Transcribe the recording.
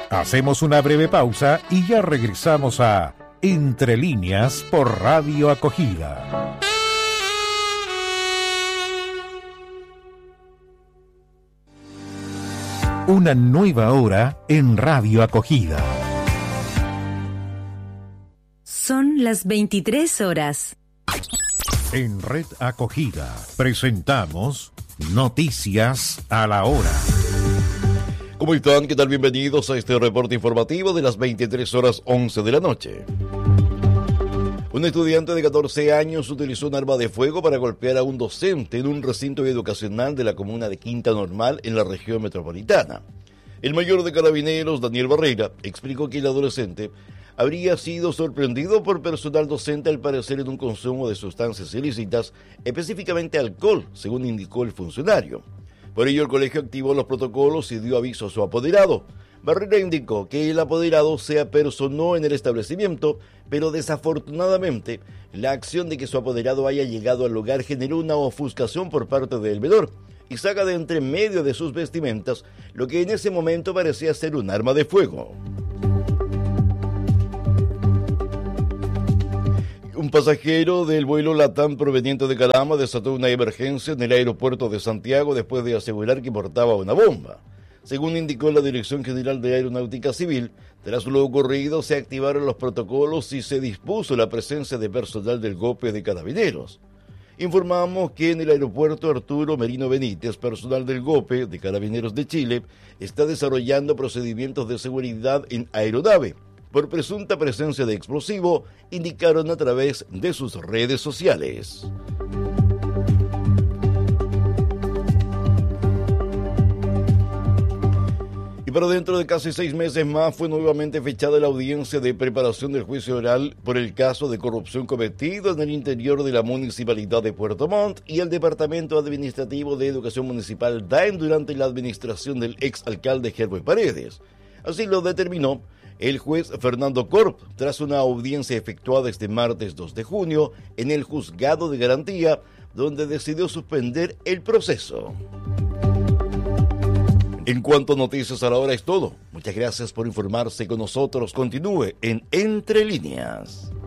Hacemos una breve pausa y ya regresamos a Entre Líneas por Radio Acogida. Una nueva hora en Radio Acogida. Son las 23 horas. En Red Acogida presentamos Noticias a la Hora. ¿Cómo están? ¿Qué tal? Bienvenidos a este reporte informativo de las 23 horas 11 de la noche. Un estudiante de 14 años utilizó un arma de fuego para golpear a un docente en un recinto educacional de la comuna de Quinta Normal en la región metropolitana. El mayor de Carabineros, Daniel Barrera, explicó que el adolescente habría sido sorprendido por personal docente al parecer en un consumo de sustancias ilícitas, específicamente alcohol, según indicó el funcionario. Por ello, el colegio activó los protocolos y dio aviso a su apoderado. Barrera indicó que el apoderado se apersonó en el establecimiento, pero desafortunadamente la acción de que su apoderado haya llegado al lugar generó una ofuscación por parte del menor y saca de entre medio de sus vestimentas lo que en ese momento parecía ser un arma de fuego. Un pasajero del vuelo LATAM proveniente de Calama desató una emergencia en el aeropuerto de Santiago después de asegurar que portaba una bomba. Según indicó la Dirección General de Aeronáutica Civil, tras lo ocurrido se activaron los protocolos y se dispuso la presencia de personal del GOPE de Carabineros. Informamos que en el aeropuerto Arturo Merino Benítez, personal del GOPE de Carabineros de Chile está desarrollando procedimientos de seguridad en aeronave por presunta presencia de explosivo, indicaron a través de sus redes sociales. Y para dentro de casi 6 meses más fue nuevamente fechada la audiencia de preparación del juicio oral por el caso de corrupción cometido en el interior de la Municipalidad de Puerto Montt y el Departamento Administrativo de Educación Municipal DAEM durante la administración del exalcalde Germán Paredes. Así lo determinó el juez Fernando Corp, tras una audiencia efectuada este martes 2 de junio en el Juzgado de Garantía, donde decidió suspender el proceso. En cuanto a Noticias a la Hora es todo. Muchas gracias por informarse con nosotros. Continúe en Entre Líneas.